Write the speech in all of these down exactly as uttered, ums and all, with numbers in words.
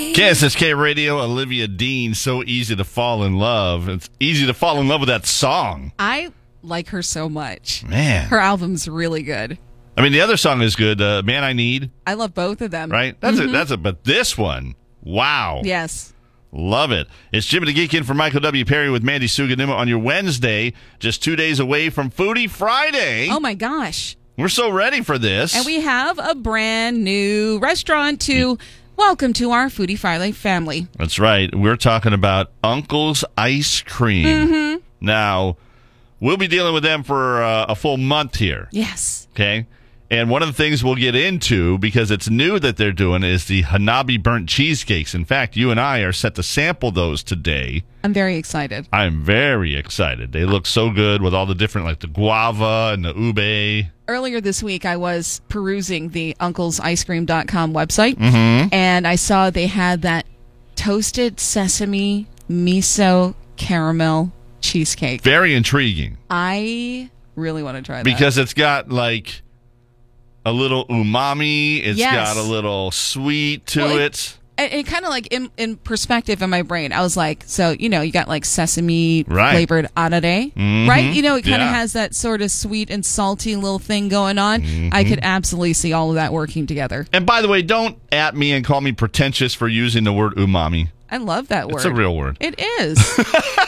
K S S K Radio, Olivia Dean, so easy to fall in love. It's easy to fall in love with that song. I like her so much. Man. Her album's really good. I mean, the other song is good, uh, Man I Need. I love both of them. Right? That's mm-hmm. it. That's it. But this one, wow. Yes. Love it. It's Jimmy the Geek in for Michael W. Perry with Mandy Suganuma on your Wednesday, just two days away from Foodie Friday. Oh, my gosh. We're so ready for this. And we have a brand new restaurant to welcome to our Foodie Friday family. That's right. We're talking about Uncle's Ice Cream. Mm-hmm. Now, we'll be dealing with them for uh, a full month here. Yes. Okay? And one of the things we'll get into, because it's new that they're doing, is the Hanabi burnt cheesecakes. In fact, you and I are set to sample those today. I'm very excited. I'm very excited. They look so good with all the different, like the guava and the ube. Earlier this week, I was perusing the uncles ice cream dot com website, mm-hmm. and I saw they had that toasted sesame miso caramel cheesecake. Very intriguing. I really want to try that. Because it's got, like, a little umami. It's yes. got a little sweet to well, it. it. And kind of like in, in perspective in my brain, I was like, so, you know, you got like sesame right. flavored arare, mm-hmm. right? You know, it kind of yeah. has that sort of sweet and salty little thing going on. Mm-hmm. I could absolutely see all of that working together. And by the way, don't at me and call me pretentious for using the word umami. I love that word. It's a real word. It is.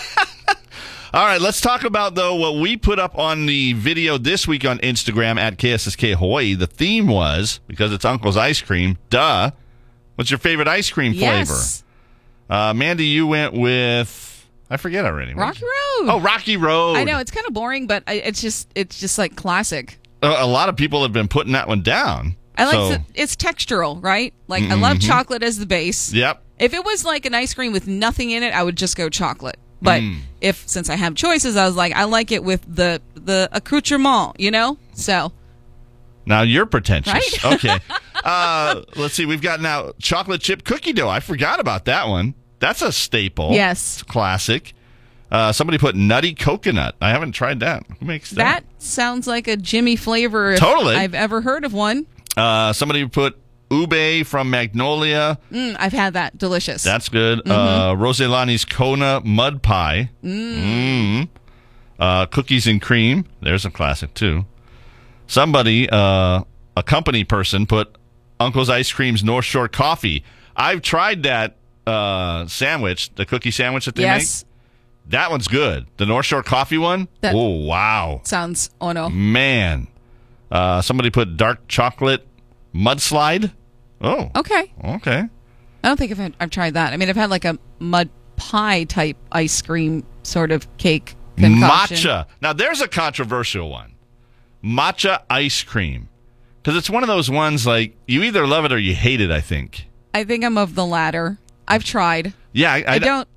All right, let's talk about, though, what we put up on the video this week on Instagram at K S S K Hawaii. The theme was, because it's Uncle's Ice Cream, duh, what's your favorite ice cream yes. flavor? Uh, Mandy, you went with, I forget already. Rocky Road. Oh, Rocky Road. I know, it's kind of boring, but I, it's just it's just like classic. Uh, a lot of people have been putting that one down. I like so. the, it's textural, right? Like, mm-hmm. I love chocolate as the base. Yep. If it was like an ice cream with nothing in it, I would just go chocolate. But mm. if, since I have choices, I was like, I like it with the, the accoutrement, you know? So. Now you're pretentious. Right? Okay. uh, let's see. We've got now chocolate chip cookie dough. I forgot about that one. That's a staple. Yes. It's a classic. Uh, somebody put nutty coconut. I haven't tried that. Who makes that? That sounds like a Jimmy flavor if totally. I've ever heard of one. Uh, somebody put ube from Magnolia. Mm, I've had that. Delicious. That's good. Mm-hmm. Uh, Roselani's Kona mud pie. Mm. Mm. Uh, cookies and cream. There's a classic, too. Somebody, uh, a company person, put Uncle's Ice Cream's North Shore Coffee. I've tried that uh, sandwich, the cookie sandwich that they yes. make. That one's good. The North Shore Coffee one? That oh, wow. Sounds, oh no. Man. Uh, somebody put dark chocolate mudslide. Oh. Okay. Okay. I don't think I've, had, I've tried that. I mean, I've had like a mud pie type ice cream sort of cake concoction. Matcha. Now, there's a controversial one. Matcha ice cream. Because it's one of those ones like you either love it or you hate it, I think. I think I'm of the latter. I've tried. Yeah. I, I, I don't